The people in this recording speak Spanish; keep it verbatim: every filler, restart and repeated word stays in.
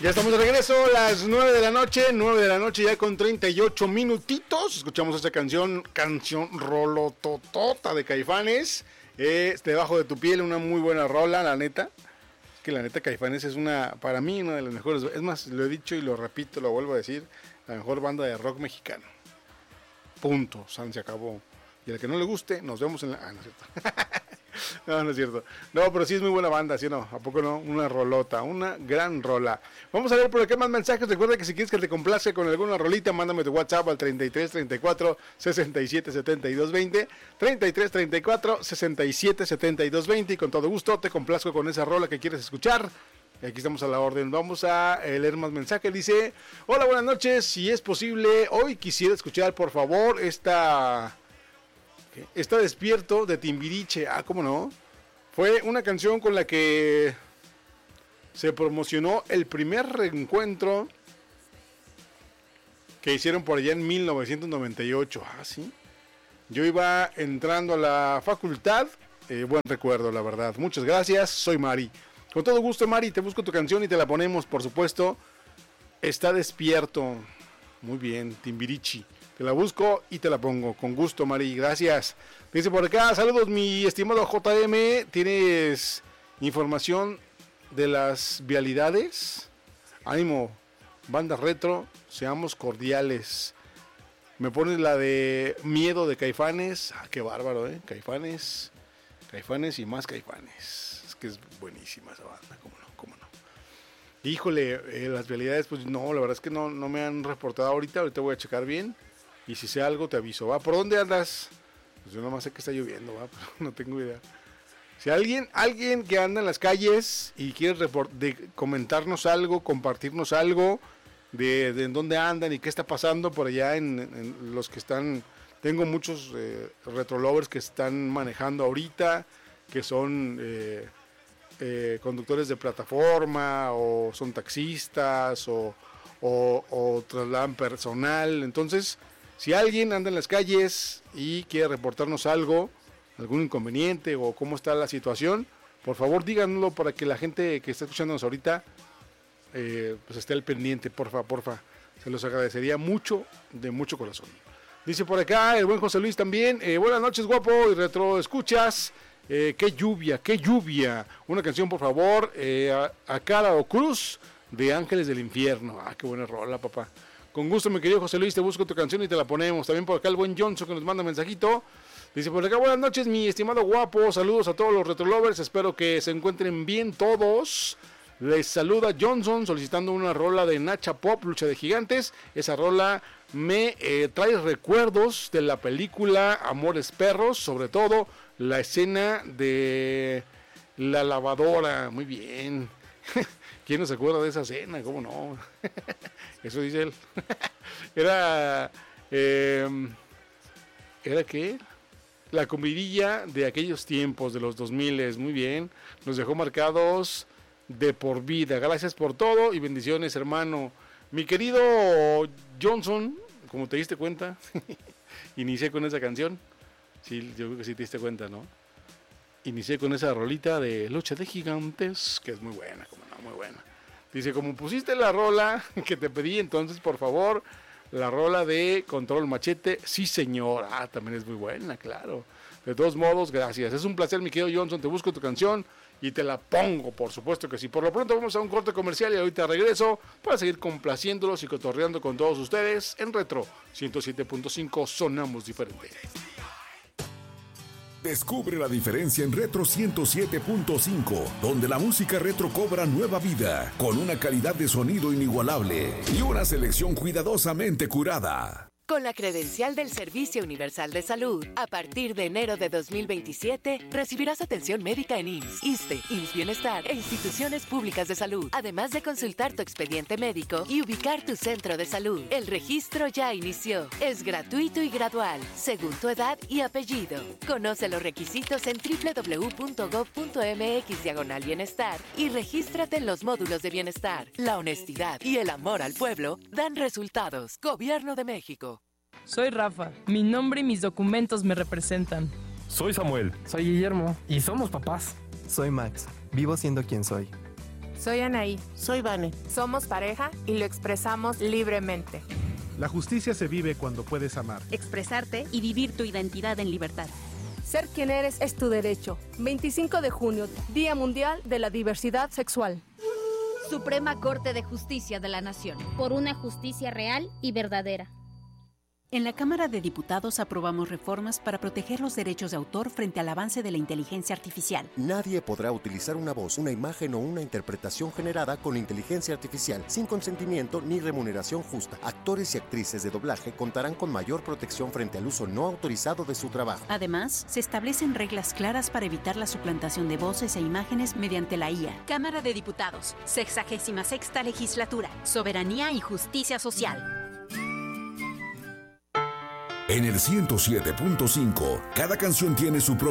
Ya estamos de regreso, las nueve de la noche, nueve de la noche ya con treinta y ocho minutitos. Escuchamos esta canción, canción rolototota de Caifanes. Eh, Debajo de tu piel, una muy buena rola, la neta. Es que la neta Caifanes es una, para mí, una de las mejores. Es más, lo he dicho y lo repito, lo vuelvo a decir, la mejor banda de rock mexicano. Punto, San se acabó. Y al que no le guste, nos vemos en la... Ah, no es cierto. No, no es cierto. No, pero sí es muy buena banda, ¿sí o no? ¿A poco no? Una rolota, una gran rola. Vamos a ver por acá más mensajes. Recuerda que si quieres que te complace con alguna rolita, mándame tu WhatsApp al treinta y tres, treinta y cuatro, sesenta y siete, setenta y dos, veinte. treinta y tres, treinta y cuatro, sesenta y siete, setenta y dos, veinte. Y con todo gusto te complazco con esa rola que quieres escuchar. Y aquí estamos a la orden. Vamos a leer más mensajes. Dice: hola, buenas noches. Si es posible, hoy quisiera escuchar, por favor, esta... Está despierto de Timbiriche. Ah, ¿cómo no? Fue una canción con la que se promocionó el primer reencuentro que hicieron por allá en mil novecientos noventa y ocho. Ah, sí. Yo iba entrando a la facultad. Eh, buen recuerdo, la verdad. Muchas gracias. Soy Mari. Con todo gusto, Mari. Te busco tu canción y te la ponemos, por supuesto. Está despierto. Muy bien, Timbiriche. Te la busco y te la pongo. Con gusto, Mari. Gracias. Dice por acá: saludos, mi estimado J M. ¿Tienes información de las vialidades? Ánimo, banda retro. Seamos cordiales. Me pones la de Miedo de Caifanes. Ah, qué bárbaro, ¿eh? Caifanes. Caifanes y más Caifanes. Es que es buenísima esa banda. ¿Cómo no? ¿Cómo no? Híjole, eh, las vialidades, pues no, la verdad es que no, no me han reportado ahorita. Ahorita voy a checar bien. Y si sé algo, te aviso, ¿va? ¿Por dónde andas? Pues yo nomás sé que está lloviendo, ¿va? Pero no tengo idea. Si alguien, alguien que anda en las calles y quiere report- de comentarnos algo, compartirnos algo de, de en dónde andan y qué está pasando por allá en, en los que están... Tengo muchos eh, retrolovers que están manejando ahorita, que son eh, eh, conductores de plataforma, o son taxistas, o, o, o trasladan personal. Entonces... si alguien anda en las calles y quiere reportarnos algo, algún inconveniente o cómo está la situación, por favor díganlo para que la gente que está escuchándonos ahorita eh, pues esté al pendiente, porfa, porfa. Se los agradecería mucho, de mucho corazón. Dice por acá el buen José Luis también: eh, buenas noches, guapo y retro escuchas. Eh, qué lluvia, qué lluvia. Una canción, por favor, eh, a, a Cara o Cruz de Ángeles del Infierno. Ah, qué buena rola, papá. Con gusto, mi querido José Luis, te busco tu canción y te la ponemos. También por acá el buen Johnson que nos manda mensajito. Dice por acá: buenas noches, mi estimado guapo. Saludos a todos los retrolovers. Espero que se encuentren bien todos. Les saluda Johnson solicitando una rola de Nacha Pop, Lucha de Gigantes. Esa rola me eh, trae recuerdos de la película Amores Perros. Sobre todo la escena de la lavadora. Muy bien. ¿Quién no se acuerda de esa escena? ¿Cómo no? Eso dice él. Era... Eh, ¿Era qué? La comidilla de aquellos tiempos, de los dos mil. Muy bien. Nos dejó marcados de por vida. Gracias por todo y bendiciones, hermano. Mi querido Johnson, como te diste cuenta, inicié con esa canción. Sí, yo creo que sí te diste cuenta, ¿no? Inicié con esa rolita de Lucha de Gigantes, que es muy buena, como no, muy buena. Dice: como pusiste la rola que te pedí, entonces por favor, la rola de Control Machete. Sí, señor. Ah, también es muy buena, claro. De todos modos, gracias. Es un placer, mi querido Johnson. Te busco tu canción y te la pongo, por supuesto que sí. Por lo pronto vamos a un corte comercial y ahorita regreso para seguir complaciéndolos y cotorreando con todos ustedes en Retro ciento siete punto cinco. Sonamos diferente. Descubre la diferencia en Retro ciento siete punto cinco, donde la música retro cobra nueva vida, con una calidad de sonido inigualable y una selección cuidadosamente curada. Con la credencial del Servicio Universal de Salud, a partir de enero de dos mil veintisiete, recibirás atención médica en I M S S, ISSSTE, I M S S Bienestar e instituciones públicas de salud, además de consultar tu expediente médico y ubicar tu centro de salud. El registro ya inició. Es gratuito y gradual, según tu edad y apellido. Conoce los requisitos en doble u doble u doble u punto gob punto eme equis diagonal bienestar y regístrate en los módulos de bienestar. La honestidad y el amor al pueblo dan resultados. Gobierno de México. Soy Rafa, mi nombre y mis documentos me representan. Soy Samuel. Soy Guillermo. Y somos papás. Soy Max, vivo siendo quien soy. Soy Anaí. Soy Vane. Somos pareja y lo expresamos libremente. La justicia se vive cuando puedes amar, expresarte y vivir tu identidad en libertad. Ser quien eres es tu derecho. veinticinco de junio, Día Mundial de la Diversidad Sexual. Suprema Corte de Justicia de la Nación. Por una justicia real y verdadera. En la Cámara de Diputados aprobamos reformas para proteger los derechos de autor frente al avance de la inteligencia artificial. Nadie podrá utilizar una voz, una imagen o una interpretación generada con inteligencia artificial sin consentimiento ni remuneración justa. Actores y actrices de doblaje contarán con mayor protección frente al uso no autorizado de su trabajo. Además, se establecen reglas claras para evitar la suplantación de voces e imágenes mediante la I A. Cámara de Diputados, sexagésima sexta legislatura, soberanía y justicia social. En el ciento siete punto cinco, cada canción tiene su propio